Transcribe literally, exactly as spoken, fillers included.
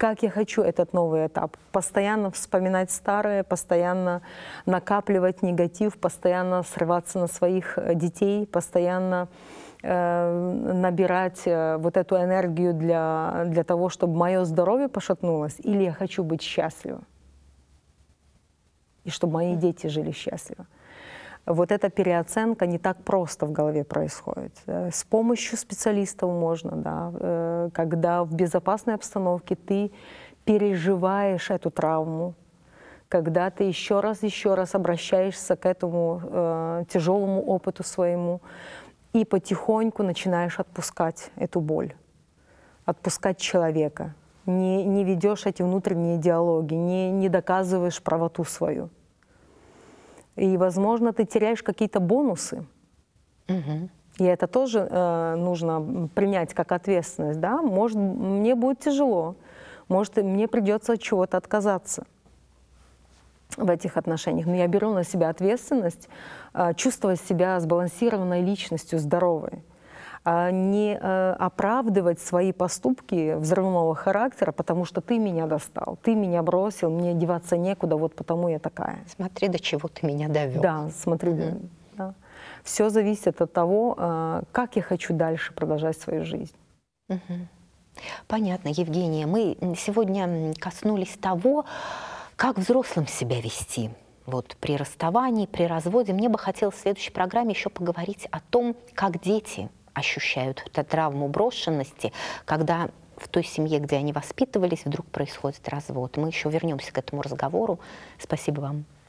как я хочу этот новый этап. Постоянно вспоминать старое, постоянно накапливать негатив, постоянно срываться на своих детей, постоянно э, набирать э, вот эту энергию для, для того, чтобы мое здоровье пошатнулось, или я хочу быть счастлива. И чтобы мои дети жили счастливо. Вот эта переоценка не так просто в голове происходит. С помощью специалистов можно, да, когда в безопасной обстановке ты переживаешь эту травму, когда ты еще раз, еще раз обращаешься к этому э, тяжелому опыту своему и потихоньку начинаешь отпускать эту боль, отпускать человека. Не, не ведешь эти внутренние диалоги, не, не доказываешь правоту свою. И, возможно, ты теряешь какие-то бонусы. Угу. И это тоже э, нужно принять как ответственность. Да? Может, мне будет тяжело, может, мне придется от чего-то отказаться в этих отношениях. Но я беру на себя ответственность, э, чувствовать себя сбалансированной личностью, здоровой. А не э, оправдывать свои поступки взрывного характера, потому что ты меня достал, ты меня бросил, мне деваться некуда, вот потому я такая. Смотри, до чего ты меня довел. Да, смотри. Угу. Да. Все зависит от того, э, как я хочу дальше продолжать свою жизнь. Угу. Понятно, Евгения. Мы сегодня коснулись того, как взрослым себя вести. Вот при расставании, при разводе. Мне бы хотелось в следующей программе еще поговорить о том, как дети ощущают эту травму брошенности, когда в той семье, где они воспитывались, вдруг происходит развод. Мы еще вернемся к этому разговору. Спасибо вам.